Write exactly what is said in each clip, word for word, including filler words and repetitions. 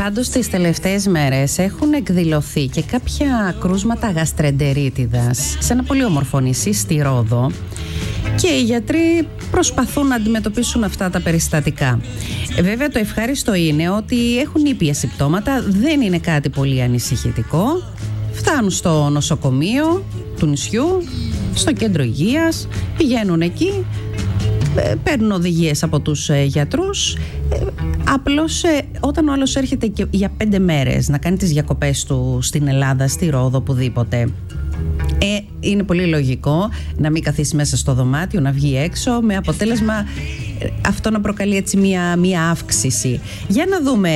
Πάντως τις τελευταίες μέρες έχουν εκδηλωθεί και κάποια κρούσματα γαστρεντερίτιδας σε ένα πολύ όμορφο νησί στη Ρόδο και οι γιατροί προσπαθούν να αντιμετωπίσουν αυτά τα περιστατικά. Ε, βέβαια το ευχάριστο είναι ότι έχουν ήπια συμπτώματα, δεν είναι κάτι πολύ ανησυχητικό. Φτάνουν στο νοσοκομείο του νησιού, στο κέντρο υγείας, πηγαίνουν εκεί, παίρνουν οδηγίες από τους γιατρούς. Απλώς όταν ο άλλος έρχεται και για πέντε μέρες να κάνει τις διακοπές του στην Ελλάδα, στη Ρόδο, οπουδήποτε, ε, είναι πολύ λογικό να μην καθίσει μέσα στο δωμάτιο, να βγει έξω, με αποτέλεσμα αυτό να προκαλεί έτσι μία, μία αύξηση. Για να δούμε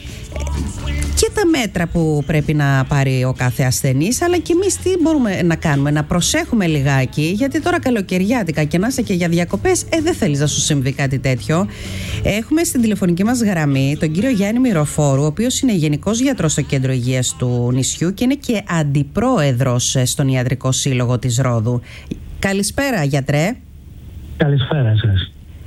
και τα μέτρα που πρέπει να πάρει ο κάθε ασθενής, αλλά και εμείς τι μπορούμε να κάνουμε, να προσέχουμε λιγάκι, γιατί τώρα καλοκαιριάτικα και να είσαι και για διακοπές, ε, δεν θέλεις να σου συμβεί κάτι τέτοιο. Έχουμε στην τηλεφωνική μας γραμμή τον κύριο Γιάννη Μυροφόρου, ο οποίος είναι γενικός γιατρός στο Κέντρο Υγείας του νησιού και είναι και αντιπρόεδρος στον Ιατρικό Σύλλογο της Ρόδου. Καλησπέρα, γιατρέ. Καλησπέρα σας.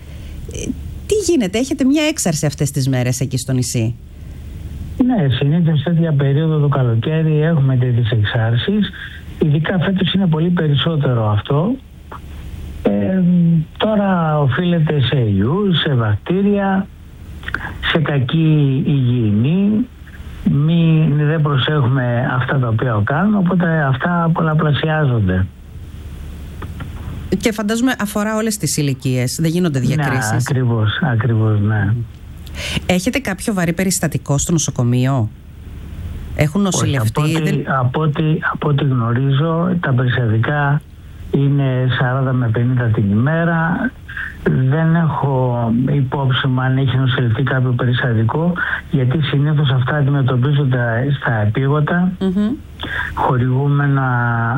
Τι γίνεται, έχετε μια έξαρση αυτές τις μέρες εκεί στο νησί? Ναι, συνήθως τέτοια περίοδο το καλοκαίρι έχουμε τέτοιες εξάρσεις. Ειδικά φέτος είναι πολύ περισσότερο αυτό. Ε, τώρα οφείλεται σε ιούς, σε βακτήρια, σε κακή υγιεινή. Μη, δεν προσέχουμε αυτά τα οποία κάνουμε, οπότε αυτά πολλαπλασιάζονται. Και φαντάζομαι αφορά όλες τις ηλικίες, δεν γίνονται διακρίσεις. Ναι, ακριβώς, ακριβώς, ναι. Έχετε κάποιο βαρύ περιστατικό στο νοσοκομείο? Έχουν νοσηλευτεί? Όχι, από, δεν... ό,τι, από, ό,τι, από ό,τι γνωρίζω τα περιστατικά είναι σαράντα με πενήντα την ημέρα. Δεν έχω υπόψη μου αν έχει νοσηλευτεί κάποιο περιστατικό, γιατί συνήθως αυτά αντιμετωπίζονται στα επίγοντα, mm-hmm. χορηγούμενα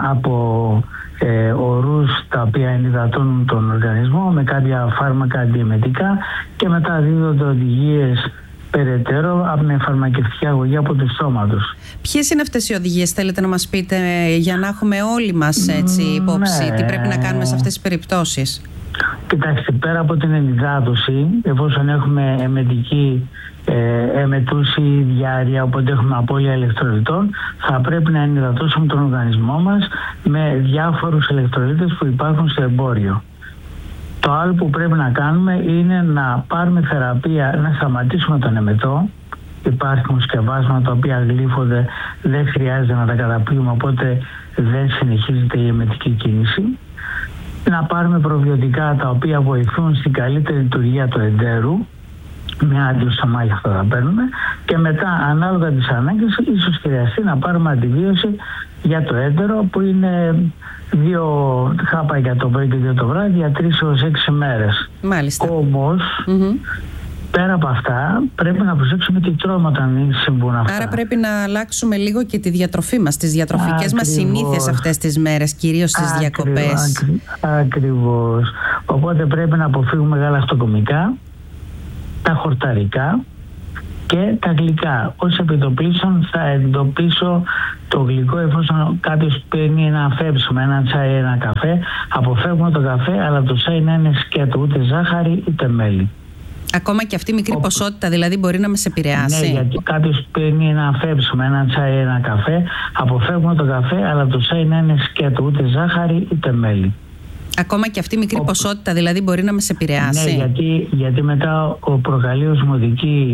από ε, ορούς τα οποία ενυδατώνουν τον οργανισμό με κάποια φάρμακα αντιεμετικά και μετά δίδονται οδηγίες περαιτέρω από με φαρμακευτική αγωγή από το στόμα τους. Ποιες είναι αυτές οι οδηγίες, θέλετε να μας πείτε, για να έχουμε όλοι μας έτσι υπόψη, ναι, τι πρέπει να κάνουμε σε αυτές τις περιπτώσεις? Κοιτάξτε, πέρα από την ενυδάτωση, εφόσον έχουμε εμετική ε, εμετούση διάρρεια, οπότε έχουμε απώλεια ηλεκτρολιτών, θα πρέπει να ενυδατώσουμε τον οργανισμό μας με διάφορους ηλεκτρολίτες που υπάρχουν στο εμπόριο. Το άλλο που πρέπει να κάνουμε είναι να πάρουμε θεραπεία, να σταματήσουμε τον εμετό. Υπάρχουν σκευάσματα τα οποία γλύφονται, δεν χρειάζεται να τα καταπίουμε, οπότε δεν συνεχίζεται η εμετική κίνηση. Να πάρουμε προβιωτικά τα οποία βοηθούν στην καλύτερη λειτουργία του εντέρου, με άντιο στομάχι αυτά θα παίρνουμε, και μετά ανάλογα τις ανάγκες ίσως χρειαστεί να πάρουμε αντιβίωση για το έντερο, που είναι δύο χάπαγια το πρωί και δύο το βράδυ για τρεις έως έξι μέρες. Μάλιστα. Όμως, mm-hmm. πέρα από αυτά πρέπει να προσέξουμε τι τρώμε όταν συμβούν αυτά. Άρα πρέπει να αλλάξουμε λίγο και τη διατροφή μας, τις διατροφικές μας συνήθειες αυτές τις μέρες, κυρίως στις διακοπές. Ακρι, ακριβώς. Οπότε πρέπει να αποφύγουμε γαλακτοκομικά, τα χορταρικά και τα γλυκά. Ως επιτοπλίστων θα εντοπίσω το γλυκό, εφόσον κάποιος παίρνει ένα φέψιμο, ένα τσάι, ένα καφέ. Αποφεύγουμε το καφέ, αλλά το τσάι να είναι σκέτο, ούτε ζάχαρη ούτε μέλι. Ακόμα και αυτή η μικρή Ο... ποσότητα δηλαδή μπορεί να μας επηρεάσει? Ναι, γιατί κάποιος παίρνει ένα φέψιμο, ένα τσάι, ένα καφέ. Αποφεύγουμε το καφέ, αλλά το τσάι να είναι σκέτο, ούτε ζάχαρη ούτε μέλι. Ακόμα και αυτή η μικρή Ο... ποσότητα δηλαδή μπορεί να μας επηρεάσει? Ναι, γιατί, γιατί μετά ο προκαλεί οσμωτική